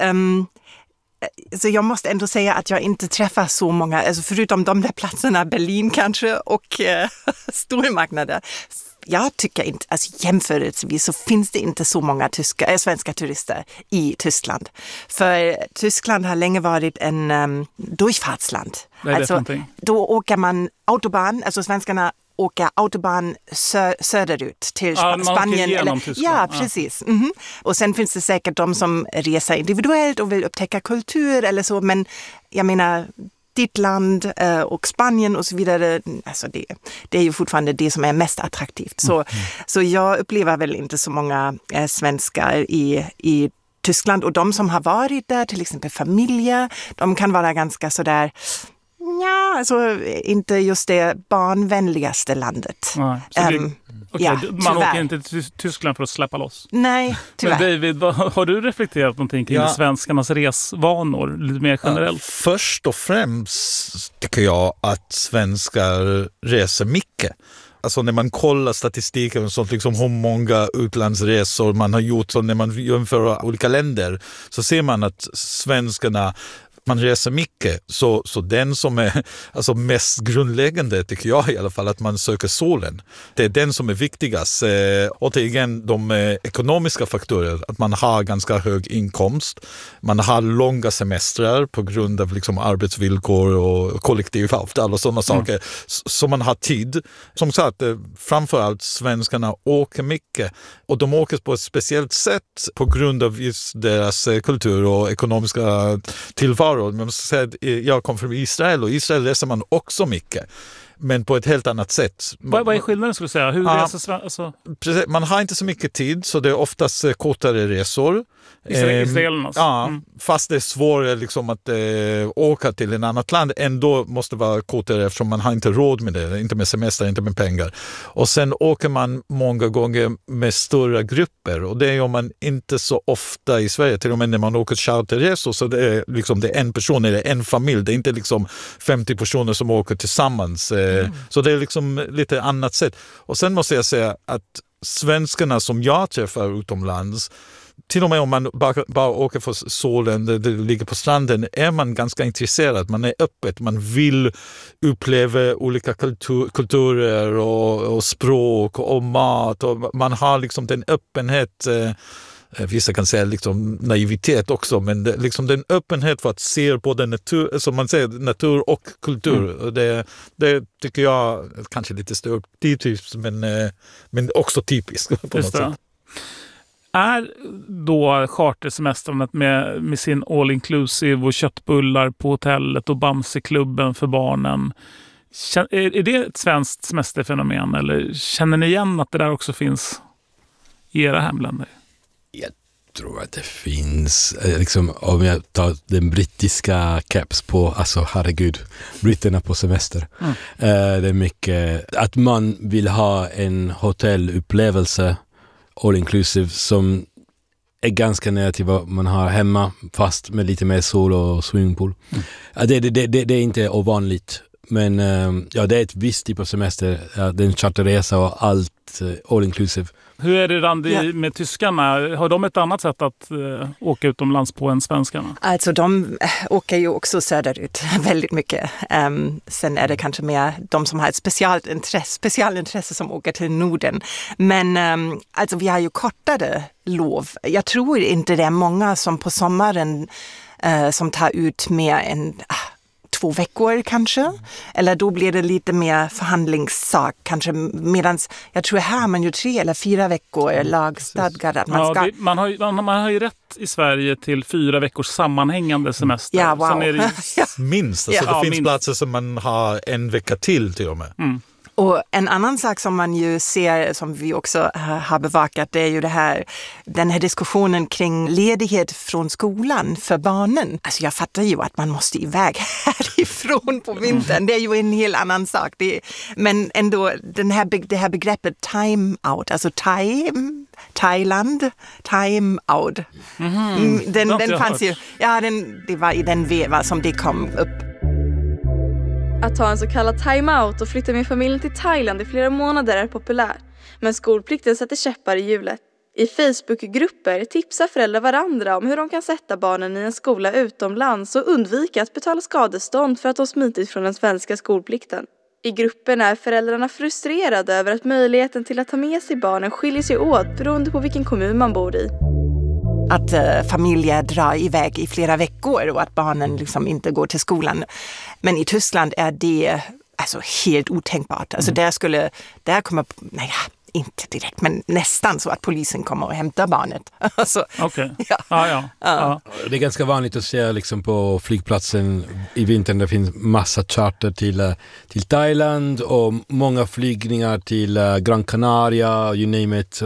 så jag måste ändå säga att jag inte träffar så många, alltså förutom de där platserna, Berlin kanske och stormarknader. Jag tycker inte, alltså jämförelsevis så finns det inte så många svenska turister i Tyskland. För Tyskland har länge varit en durchfartsland. Alltså, då åker man autobahn, alltså svenskarna åker autobahn söderut till Spanien. Ja, precis. Mm-hmm. Och sen finns det säkert de som reser individuellt och vill upptäcka kultur eller så, men jag menar ditt land och Spanien och så vidare, alltså det är ju fortfarande det som är mest attraktivt. Så jag upplever väl inte så många svenskar i Tyskland, och de som har varit där, till exempel familjer, de kan vara ganska sådär, alltså inte just det barnvänligaste landet. Nej, man åker inte till Tyskland för att släppa loss. Nej, tyvärr. Men David, har du reflekterat någonting kring svenskarnas resvanor lite mer generellt? Först och främst tycker jag att svenskar reser mycket. Alltså när man kollar statistiken och sånt, liksom hur många utlandsresor man har gjort, så när man jämför olika länder så ser man att svenskarna, man reser mycket, så den som är alltså mest grundläggande tycker jag i alla fall, att man söker solen. Det är den som är viktigast. Återigen de ekonomiska faktorer, att man har ganska hög inkomst, man har långa semestrar på grund av liksom arbetsvillkor och kollektivavtal och sådana saker, så man har tid. Som sagt, framförallt svenskarna åker mycket, och de åker på ett speciellt sätt på grund av just deras kultur och ekonomiska tillvaro. Men jag måste säga att jag kom från Israel, och i Israel reser man också mycket. men på ett helt annat sätt. Vad är skillnaden skulle du säga? Hur precis, man har inte så mycket tid, så det är oftast kortare resor. Israelernas. Fast det är svårare liksom att åka till en annat land, ändå måste vara kortare eftersom man har inte råd med det, inte med semester, inte med pengar. Och sen åker man många gånger med stora grupper, och det gör man inte så ofta i Sverige, till och med när man åker charterresor, så det är liksom det är en person eller en familj, det är inte liksom 50 personer som åker tillsammans. Så det är liksom lite annat sätt. Och sen måste jag säga att svenskarna som jag träffar utomlands, till och med om man bara åker för solen, det ligger på stranden, är man ganska intresserad. Man är öppet, man vill uppleva olika kulturer och språk och mat. Och man har liksom den öppenhet, vissa kan säga liksom naivitet också, men liksom den öppenhet för att se både natur, som man säger, natur och kultur. Det tycker jag kanske lite stereotypiskt, men också typiskt på något sätt. Är då chartersemestrandet med sin all inclusive och köttbullar på hotellet och Bamseklubben för barnen, är det ett svenskt semesterfenomen, eller känner ni igen att det där också finns i era hemländer? Jag tror att det finns, liksom, om jag tar den brittiska caps på, alltså herregud, britterna på semester. Det är mycket att man vill ha en hotellupplevelse all inclusive som är ganska nära till vad man har hemma, fast med lite mer sol och swimmingpool. Det är inte ovanligt, men det är ett visst typ av semester, det är en charterresa och allt all inclusive. Hur är det, Randi, med tyskarna? Har de ett annat sätt att åka utomlands på än svenskarna? Alltså de åker ju också söderut väldigt mycket. Sen är det kanske mer de som har ett specialintresse som åker till Norden. Men alltså vi har ju kortare lov. Jag tror inte det är många som på sommaren som tar ut mer än 2 veckor kanske. Eller då blir det lite mer förhandlingssak kanske. Medans jag tror här man ju 3 eller 4 veckor lagstadgat att man ska... Man har ju rätt i Sverige till 4 veckors sammanhängande semester. Ja, wow. Sen är det minst. Alltså det finns platser som man har 1 vecka till och med. Och en annan sak som man ju ser, som vi också har bevakat, det är ju den här diskussionen kring ledighet från skolan för barnen. Alltså jag fattar ju att man måste iväg härifrån på vintern. Det är ju en helt annan sak. Men ändå det här begreppet time out, alltså Thailand, time out. Den fanns ju, det var i den veva som det kom upp. Att ta en så kallad time-out och flytta med familjen till Thailand i flera månader är populärt. Men skolplikten sätter käppar i hjulet. I Facebookgrupper tipsar föräldrar varandra om hur de kan sätta barnen i en skola utomlands och undvika att betala skadestånd för att de smitit från den svenska skolplikten. I gruppen är föräldrarna frustrerade över att möjligheten till att ta med sig barnen skiljer sig åt beroende på vilken kommun man bor i. Att familjer drar iväg i flera veckor och att barnen liksom inte går till skolan. Men i Tyskland är det alltså helt otänkbart. Alltså där kommer, inte direkt, men nästan så att polisen kommer och hämtar barnet. Alltså, okej. Ja. Det är ganska vanligt att se liksom på flygplatsen i vintern, det finns massa charter till Thailand och många flygningar till Gran Canaria, you name it.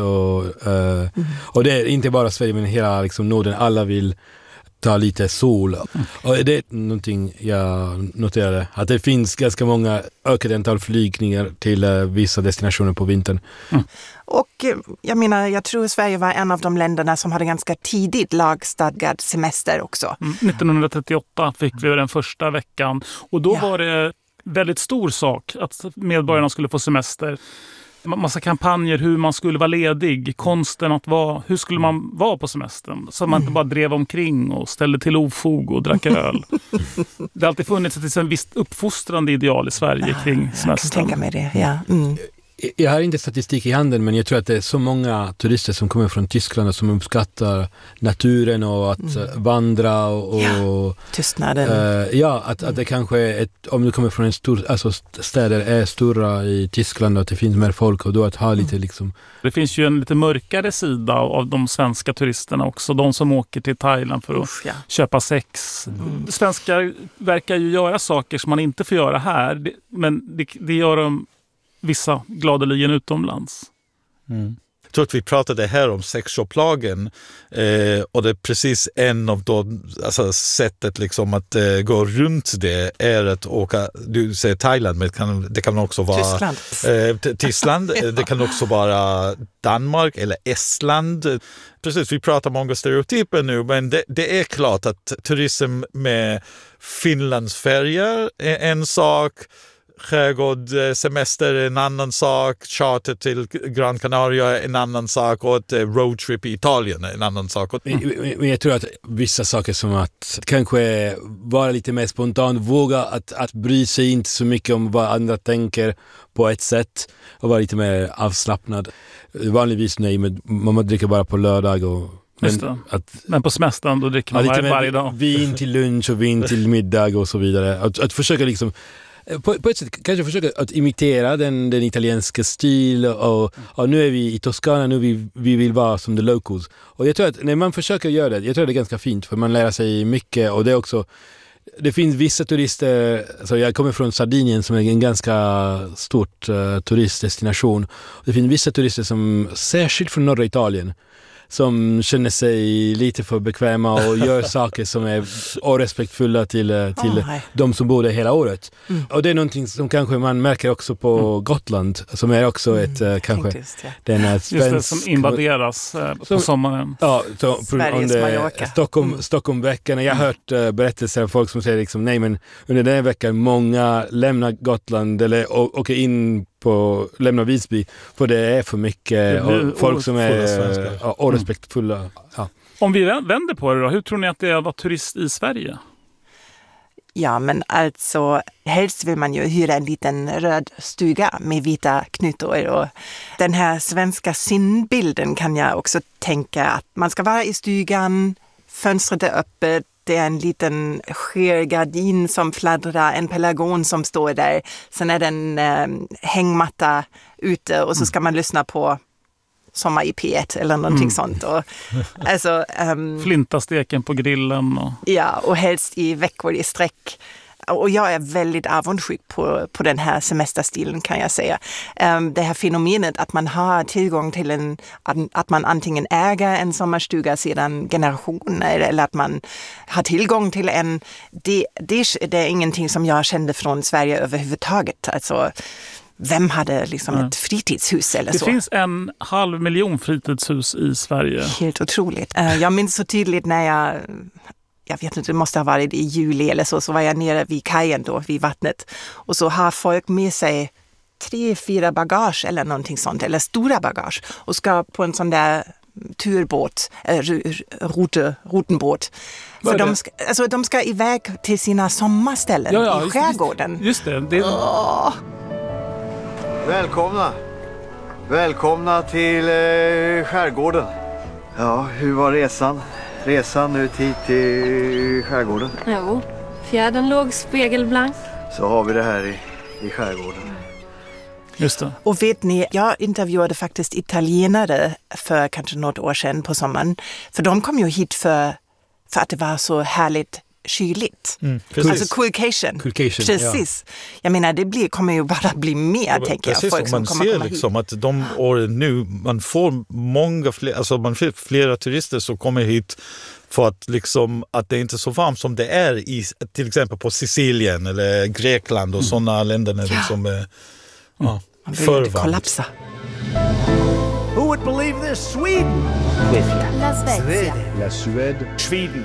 Och det är inte bara Sverige, men hela liksom Norden, alla vill ta lite sol. Och det är någonting jag noterade, att det finns ganska många ökade antal flygningar till vissa destinationer på vintern. Och jag tror Sverige var en av de länderna som hade ganska tidigt lagstadgad semester också. 1938 fick vi den första veckan, och då var det väldigt stor sak att medborgarna skulle få semester. Massa kampanjer hur man skulle vara ledig, konsten att vara, hur skulle man vara på semestern, så att man inte bara drev omkring och ställde till ofog och drack öl. Det har alltid funnits ett viss uppfostrande ideal i Sverige kring semestern. Jag kan tänka mig det, Jag har inte statistik i handen, men jag tror att det är så många turister som kommer från Tyskland som uppskattar naturen och att vandra och tystnaden. Att det kanske är om du kommer från en stor, alltså städer är stora i Tyskland och att det finns mer folk och då att ha lite liksom. Det finns ju en lite mörkare sida av de svenska turisterna också. De som åker till Thailand för att köpa sex. Svenskar verkar ju göra saker som man inte får göra här. Men det gör de vissa gladeligen utomlands. Jag tror att vi pratade här om sexköplagen och det är precis en av de sättet liksom att gå runt det är att åka, du säger Thailand, men det kan också vara Tyskland, det kan också vara Danmark eller Estland. Precis, vi pratar många stereotyper nu, men det är klart att turism med Finlandsfärger är en sak, skärgård, semester är en annan sak, charter till Gran Canaria är en annan sak och ett roadtrip i Italien är en annan sak. Men jag tror att vissa saker som att kanske vara lite mer spontan, våga att bry sig inte så mycket om vad andra tänker på ett sätt och vara lite mer avslappnad. Vanligtvis nej, men man dricker bara på lördag och men på semestern då dricker man varje dag. Vin till lunch och vin till middag och så vidare. Att försöka liksom på ett sätt kanske försöka att imitera den italienska stil och nu är vi i Toscana, nu vi vill vara som the locals. Och jag tror att när man försöker göra det, jag tror det är ganska fint för man lär sig mycket och det är också, det finns vissa turister, så jag kommer från Sardinien som är en ganska stort turistdestination. Det finns vissa turister som, särskilt från norra Italien, som känner sig lite för bekväma och gör saker som är orespektfulla till de som bor där hela året. Och det är någonting som kanske man märker också på Gotland, som är också ett kanske den är svensk, just det, som invaderas på sommaren. Ja, Sveriges Mallorca. Stockholmveckan. Jag har hört berättelser av folk som säger liksom, nej men under den här veckan många lämnar Gotland eller åker in lämna Visby för det är för mycket och folk som är orespektfulla. Ja. Om vi vänder på det då, hur tror ni att det är att vara turist i Sverige? Ja, men alltså helst vill man ju hyra en liten röd stuga med vita knutor och den här svenska sinnbilden kan jag också tänka att man ska vara i stugan, fönstret är öppet, det är en liten skärgardin som fladdrar, en pelargon som står där. Sen är det en hängmatta ute och så ska man lyssna på Sommar i P1 eller någonting sånt. Och, alltså, flintasteken på grillen. Ja, och helst i veckor i sträck. Och jag är väldigt avundsjuk på den här semesterstilen kan jag säga. Det här fenomenet att man har tillgång till att man antingen äger en sommarstuga sedan generationer eller att man har tillgång till en. Det är ingenting som jag kände från Sverige överhuvudtaget. Alltså, vem hade liksom ett fritidshus eller så? Det finns 500 000 fritidshus i Sverige. Helt otroligt. Jag minns så tydligt när jag vet inte, det måste ha varit i juli eller så var jag nere vid kajen då, vid vattnet. Och så har folk med sig 3-4 bagage eller någonting sånt, eller stora bagage. Och ska på en sån där turbåt, rutenbåt. För de ska iväg till sina sommarställen i skärgården. Just det. Välkomna till skärgården. Ja, hur var resan ut hit till skärgården? Jo, fjärden låg spegelblank. Så har vi det här i skärgården. Just det. Och vet ni, jag intervjuade faktiskt italienare för kanske något år sedan på sommaren. För de kom ju hit för att det var så härligt kyligt. Alltså coolcation. Precis. Ja. Jag menar, kommer ju bara bli mer, tänker jag. Folk som man ser liksom att de åren nu, man får många fler, alltså man får flera turister som kommer hit för att liksom, att det är inte så varmt som det är i till exempel på Sicilien eller Grekland och sådana länder när liksom man vill inte kollapsa. Who would believe this? Sweden! La Suède. Sweden.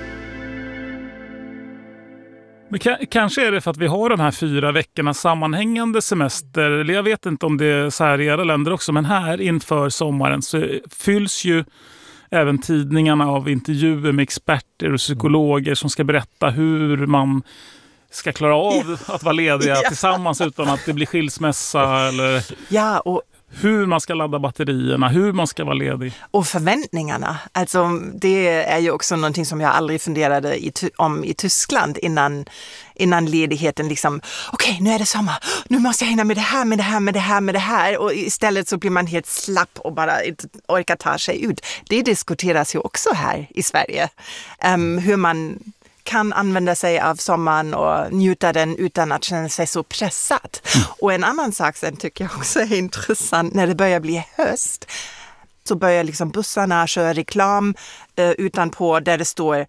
Men kanske är det för att vi har de här 4 veckorna sammanhängande semester. Eller jag vet inte om det är så här i era länder också. Men här inför sommaren så fylls ju även tidningarna av intervjuer med experter och psykologer som ska berätta hur man ska klara av att vara lediga tillsammans utan att det blir skilsmässa. Eller... Ja, och hur man ska ladda batterierna, hur man ska vara ledig. Och förväntningarna. Alltså, det är ju också någonting som jag aldrig funderade om i Tyskland innan ledigheten. Liksom, okej, nu är det sommar. Nu måste jag hinna med det här. Och istället så blir man helt slapp och bara inte orkar ta sig ut. Det diskuteras ju också här i Sverige. Hur man kan använda sig av sommaren och njuta den utan att känna sig så pressad. Och en annan sak sen tycker jag också är intressant, när det börjar bli höst så börjar liksom bussarna köra reklam utanpå där det står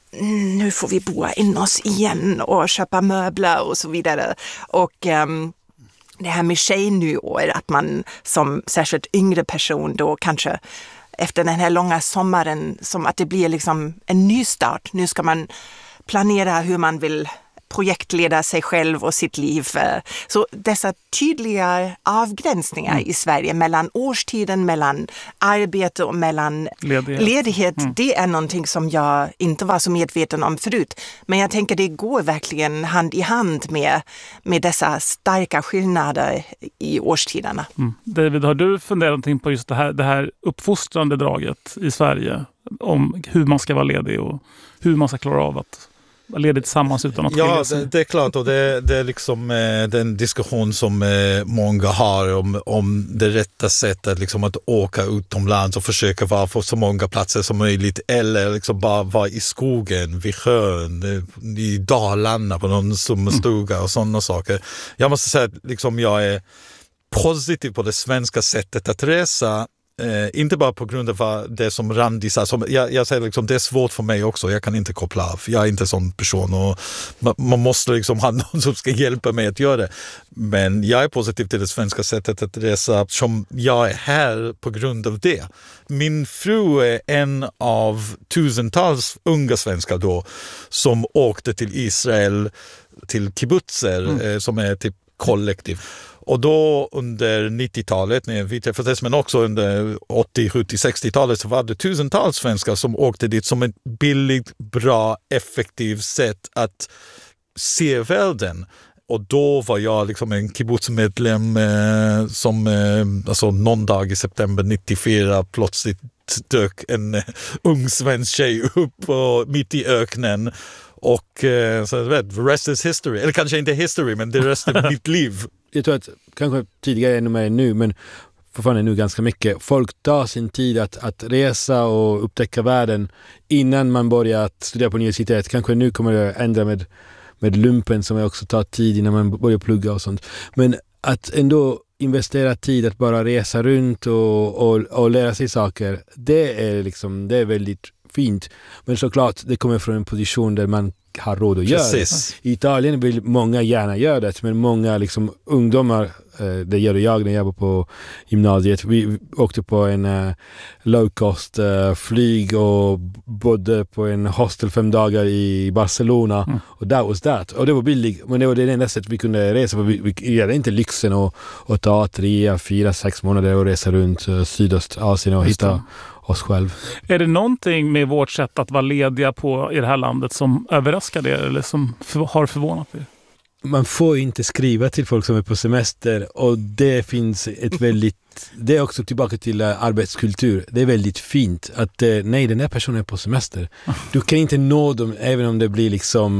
nu får vi boa in oss igen och köpa möbler och så vidare. Och det här med tjejnyår, att man som särskilt yngre person då kanske efter den här långa sommaren som att det blir liksom en ny start. Nu ska man planera hur man vill projektleda sig själv och sitt liv. Så dessa tydliga avgränsningar i Sverige mellan årstiden, mellan arbete och mellan ledighet. Det är någonting som jag inte var så medveten om förut. Men jag tänker det går verkligen hand i hand med dessa starka skillnader i årstiderna. David, har du funderat någonting på just det här uppfostrande draget i Sverige om hur man ska vara ledig och hur man ska klara av att leder tillsammans utan att skilja sig? Ja, det är klart, och det är liksom den diskussion som många har om det rätta sättet liksom att åka utomlands och försöka vara på så många platser som möjligt, eller liksom bara vara i skogen, vid sjön, i Dalarna på någon sommarstuga och sådana saker. Jag måste säga att liksom jag är positiv på det svenska sättet att resa. Inte bara på grund av det som Randi sa, jag säger liksom, det är svårt för mig också, jag kan inte koppla av, jag är inte en sån person och man måste liksom ha någon som ska hjälpa mig att göra det, men jag är positiv till det svenska sättet att resa som jag är här på grund av det. Min fru är en av tusentals unga svenskar då som åkte till Israel, till kibbutzer som är typ kollektiv. Och då under 90-talet, när vi träffades, men också under 80, 70, 60-talet så var det tusentals svenskar som åkte dit som ett billigt, bra, effektivt sätt att se världen. Och då var jag liksom en kibbutzmedlem som alltså någon dag i september 94 plötsligt dök en ung svensk tjej upp mitt i öknen. Och så vet, rest is history. Eller kanske inte history, men det är resten av mitt liv. Jag tror att kanske tidigare ännu mer nu, men fortfarande nu ganska mycket. Folk tar sin tid att resa och upptäcka världen innan man börjar att studera på universitet. Kanske nu kommer det ändra med lumpen som också tar tid innan man börjar plugga och sånt. Men att ändå investera tid att bara resa runt och lära sig saker, det är väldigt fint. Men såklart, det kommer från en position där man har råd att göra det. I Italien vill många gärna göra det, men många liksom ungdomar, det gör jag när jag var på gymnasiet. Vi åkte på en low cost flyg och bodde på en hostel 5 dagar i Barcelona. Och that was that. Och det var billigt, men det var det enda sättet vi kunde resa. För vi hade inte lyxen att ta 3, 4, 6 månader och resa runt Sydostasien och hitta oss själv. Är det någonting med vårt sätt att vara lediga på i det här landet som överraskar er eller som har förvånat er? Man får inte skriva till folk som är på semester, och det finns ett väldigt, det är också tillbaka till arbetskultur. Det är väldigt fint att nej, den här personen är på semester. Du kan inte nå dem även om det blir liksom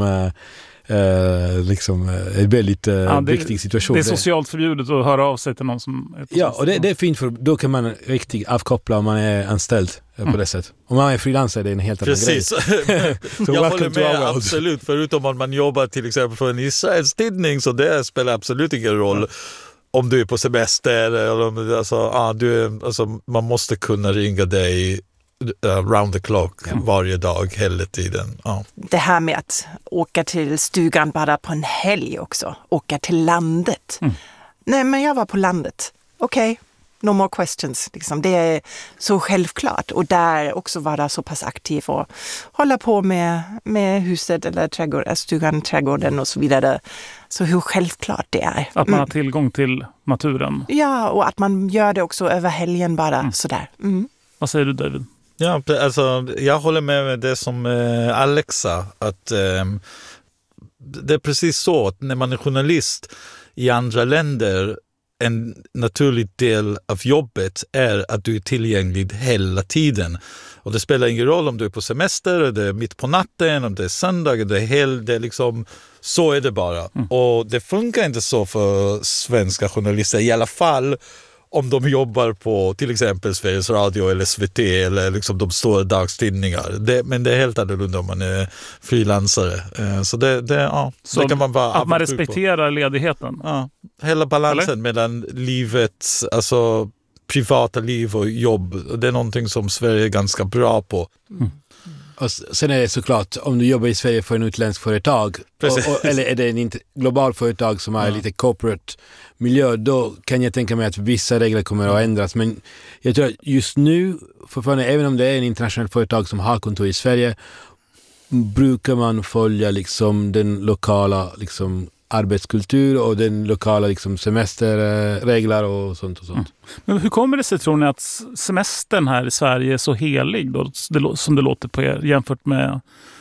en väldigt viktig situation. Det är socialt förbjudet att höra av sig till någon som är på semester. Ja, och det är fint, för då kan man riktigt avkoppla om man är anställd på det sättet. Om man är freelancer, det är en helt annan grej. Jag håller med, absolut. Förutom om man jobbar till exempel för en Israels tidning, så det spelar absolut ingen roll om du är på semester. Eller om man måste kunna ringa dig round the clock varje dag, hela tiden. Ja. Det här med att åka till stugan bara på en helg också. Åka till landet. Nej, men jag var på landet. Okej. No more questions. Liksom. Det är så självklart. Och där också vara så pass aktiv och hålla på med huset eller stugan, trädgården och så vidare. Så hur självklart det är. Att man har tillgång till naturen. Ja, och att man gör det också över helgen bara sådär. Vad säger du, David? Ja, alltså, jag håller med det som Alex sa, att det är precis så att när man är journalist i andra länder en naturlig del av jobbet är att du är tillgänglig hela tiden. Och det spelar ingen roll om du är på semester, det är mitt på natten, om det är söndag, det är liksom, så är det bara. Och det funkar inte så för svenska journalister, i alla fall om de jobbar på till exempel Sveriges Radio eller SVT eller liksom de stora dagstidningar. Men det är helt annorlunda om man är frilansare. Så det kan man vara att man respekterar ledigheten. Ja, hela balansen mellan livet, alltså privata liv och jobb. Det är någonting som Sverige är ganska bra på. Och sen är det såklart, om du jobbar i Sverige för en utländsk företag eller är det en global företag som är lite corporate miljö, då kan jag tänka mig att vissa regler kommer att ändras. Men jag tror att just nu, fortfarande, även om det är en internationell företag som har kontor i Sverige, brukar man följa liksom den lokala liksom arbetskultur och den lokala liksom semesterregler och sånt. Men hur kommer det sig, tror ni, att semestern här i Sverige är så helig då, som det låter på er, jämfört med